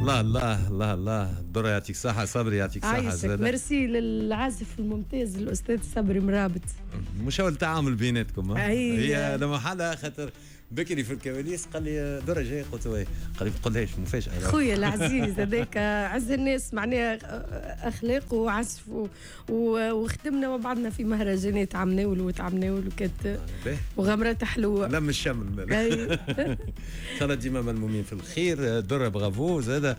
الله الله الله الله درة يعطيك صحة، صبري يعطيك صحة. عايشك. ميرسي للعازف الممتاز الأستاذ صبري مرابط. مش هو التعامل بيناتكم. هي لما حدا خاطر بكري في الكواليس قال لي درة جاي، قلت له قال لي ما تقولهاش مفاجأة. خويا العزيز هذاك عز الناس معناها أخلاق وعزف وخدمنا مع بعضنا في مهرجانات عمناول وتعمناول وكانت وغمرات حلوة. لم الشمل. ان شاء الله ديما ملمومين في الخير. درة برافو. زاد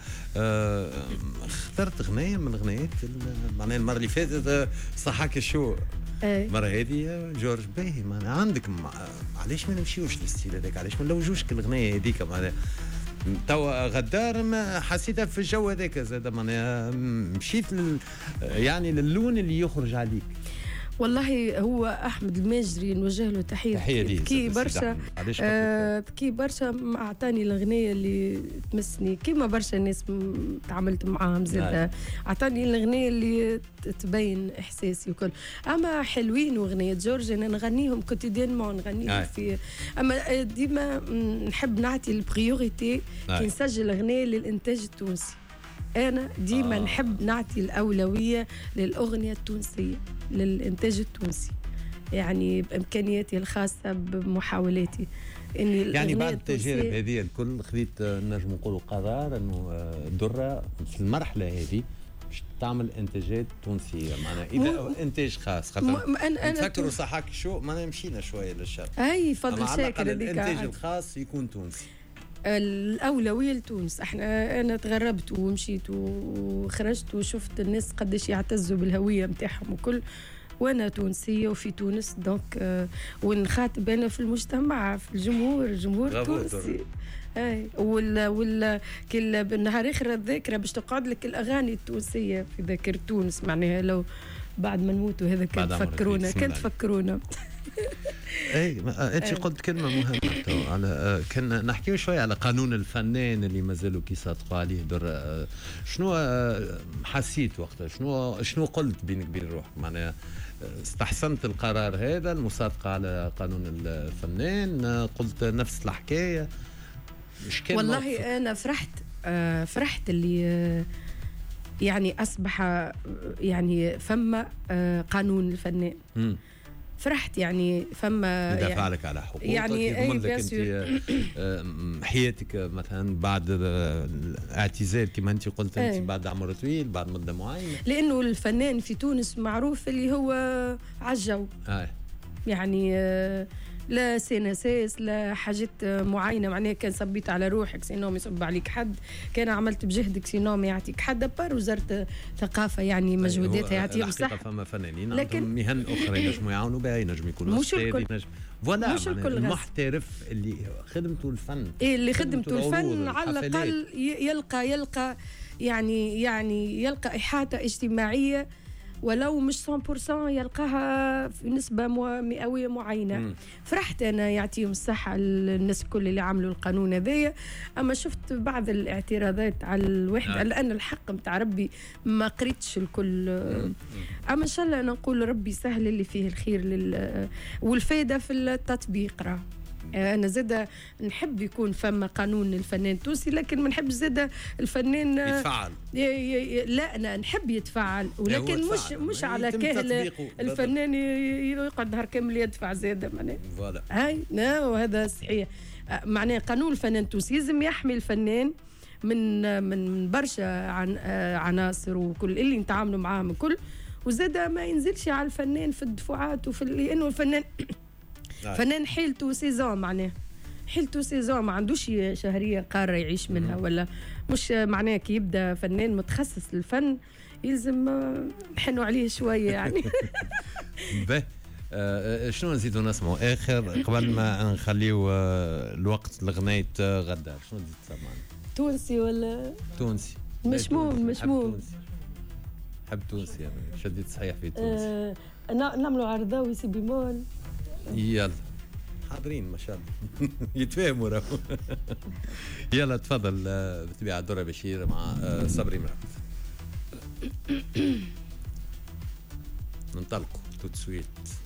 اخترت غنية من الغنيات معناها المرة اللي فاتت صحاك الشو. المرة هذه جورج باهي معناها عندك علاش ما نمشيوش للستيل هذاك، علاش ما نلوجوش الغنية هذيك معناها توا غدار حسيتها في الجو هذاك زاد معناها مشيت يعني للون اللي يخرج عليك. والله هو احمد الماجري نوجه له تحيه ذكي برشا. ذكي برشا اعطاني الاغنيه اللي تمسني كيما برشا ناس تعاملت معاهم زاد اعطاني الاغنيه اللي تبين احساسي وكل. اما حلوين واغنيه جورج انا نغنيهم كوتيدينمون نغنيهم في اما ديما نحب نعطي البريوريتي كي نسجل اغنيه للانتاج التونسي. أنا ديما نحب نعطي الأولوية للأغنية التونسية للإنتاج التونسي، يعني بإمكانياتي الخاصة بمحاولاتي إني يعني بعد التجارب هذه الكل خذيت نجم نقولوا قرار إنه درة في المرحلة هذه باش تعمل إنتاجات تونسية معناها إذا إنتاج خاص خاطر نفكروا صحاك شو معناها مشينا شوية للشرق. أي فضل شاكر هذيك الإنتاج الخاص يكون تونسي. الأولوية لتونس. أنا تغربت ومشيت وخرجت وشفت الناس قديش يعتزوا بالهوية متاعهم وكل، وأنا تونسية وفي تونس دونك ونخاطب أنا في المجتمع في الجمهور التونسي. ولا كل بالنهار آخر الذاكرة باش تقعد لك الأغاني التونسية في ذاكرة تونس معناها لو بعد ما نموتوا هذا كان تفكرونا اي انت قلت كلمه مهمه على كنا نحكيو شويه على قانون الفنان اللي مازالوا كي صادقوا عليه در. شنو حسيت وقتها؟ شنو قلت بينك وبين روحك معناها استحسنت القرار هذا المصادقه على قانون الفنان؟ قلت نفس الحكايه؟ والله انا فرحت اللي يعني اصبح يعني فما قانون الفنان. فرحت يعني فما يدافع لك على حقوقك يعني يضمن لك انت حياتك مثلا بعد الاعتزال كما انت قلت انت بعد عمر طويل بعد مده معينه، لانه الفنان في تونس معروف اللي هو عالجو يعني لا سيناسيس لا حاجات معينه معناها كان صبيت على روحك سينو ما يصب عليك حد، كان عملت بجهدك سينو ما يعطيك حد. بار وزاره الثقافه يعني مجهوداتها يعطيهم الصحه. فما فنانين لكن مهن اخرى ينجموا يعاونوا بها، ينجم يكونوا استاذ فوالا المحترف اللي خدمته الفن اللي خدمته الفن على الاقل يلقى يعني يلقى احاطه اجتماعيه ولو مش 100% يلقاها في نسبة مئوية معينة. فرحت أنا يعطيهم الصحة الناس كل اللي عملوا القانون هذايا. أما شفت بعض الاعتراضات على الواحد لأن الحق متاع ربي ما قريتش الكل. أما إن شاء الله أنا نقول ربي سهل اللي فيه الخير والفايدة في التطبيق راه. أنا زادة نحب يكون فما قانون الفنان التونسي لكن ما نحبش زادة الفنان يتفعل. لا أنا نحب يتفعل ولكن مش على كاهل الفنان يقعد نهار كامل يدفع زادة معناه. هاي وهذا صحيح. معناه قانون الفنان التونسي لازم يحمي الفنان من برشا عناصر وكل اللي نتعاملوا معاهم الكل، وزادة ما ينزلش على الفنان في الدفعات لأنه الفنان فنان حيلته سيزون معناه حيلته سيزون ما عندوش شهرية قارة يعيش منها ولا مش معناه كي يبدأ فنان متخصص للفن يلزم نحنوا عليه شوية يعني. شنو نزيدوا نسمعوا آخر قبل ما نخليو الوقت لغنية غدار؟ شنو نزيد تسمعنا؟ تونسي ولا تونسي؟ مشموم حب تونسي يعني شديد صحيح في تونسي. نعملوا عرضاوي سي بيمول. يلا حاضرين ما شاء الله يتفاهموا راهو. يلا تفضل بتبيع درة بشير مع صبري مرابط. ننطلقوا توت سويت.